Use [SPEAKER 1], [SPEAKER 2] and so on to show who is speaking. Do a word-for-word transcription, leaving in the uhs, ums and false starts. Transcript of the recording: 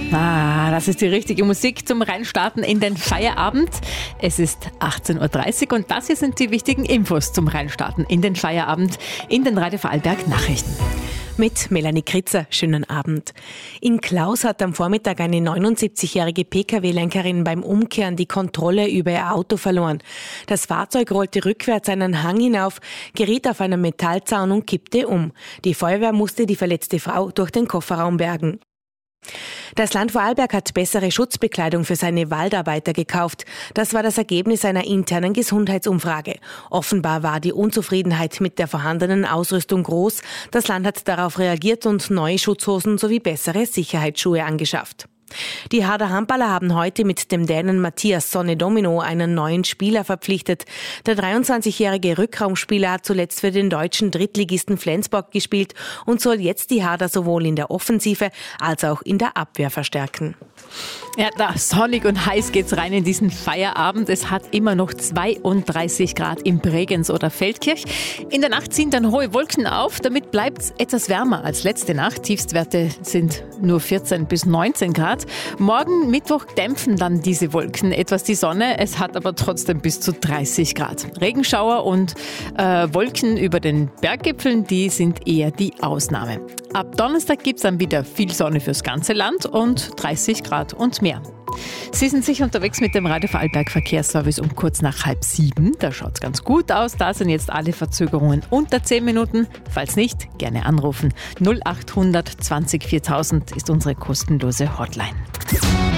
[SPEAKER 1] Ah, das ist die richtige Musik zum Reinstarten in den Feierabend. Es ist achtzehn Uhr dreißig und das hier sind die wichtigen Infos zum Reinstarten in den Feierabend in den Radio Vorarlberg Nachrichten.
[SPEAKER 2] Mit Melanie Kritzer. Schönen Abend. In Klaus hat am Vormittag eine neunundsiebzigjährige P K W-Lenkerin beim Umkehren die Kontrolle über ihr Auto verloren. Das Fahrzeug rollte rückwärts einen Hang hinauf, geriet auf einen Metallzaun und kippte um. Die Feuerwehr musste die verletzte Frau durch den Kofferraum bergen. Das Land Vorarlberg hat bessere Schutzbekleidung für seine Waldarbeiter gekauft. Das war das Ergebnis einer internen Gesundheitsumfrage. Offenbar war die Unzufriedenheit mit der vorhandenen Ausrüstung groß. Das Land hat darauf reagiert und neue Schutzhosen sowie bessere Sicherheitsschuhe angeschafft. Die Harder Handballer haben heute mit dem Dänen Mathias Sonne Domino einen neuen Spieler verpflichtet. Der dreiundzwanzigjährige Rückraumspieler hat zuletzt für den deutschen Drittligisten Flensburg gespielt und soll jetzt die Harder sowohl in der Offensive als auch in der Abwehr verstärken.
[SPEAKER 1] Ja, da sonnig und heiß geht's rein in diesen Feierabend. Es hat immer noch zweiunddreißig Grad in Bregenz oder Feldkirch. In der Nacht ziehen dann hohe Wolken auf. Damit bleibt's etwas wärmer als letzte Nacht. Tiefstwerte sind nur vierzehn bis neunzehn Grad. Morgen Mittwoch dämpfen dann diese Wolken etwas die Sonne. Es hat aber trotzdem bis zu dreißig Grad. Regenschauer und äh, Wolken über den Berggipfeln, die sind eher die Ausnahme. Ab Donnerstag gibt's dann wieder viel Sonne fürs ganze Land und dreißig Grad und mehr. Sie sind sicher unterwegs mit dem Radio Vorarlberg Verkehrsservice um kurz nach halb sieben. Da schaut's ganz gut aus. Da sind jetzt alle Verzögerungen unter zehn Minuten. Falls nicht, gerne anrufen. null acht hundert zwanzig viertausend ist unsere kostenlose Hotline.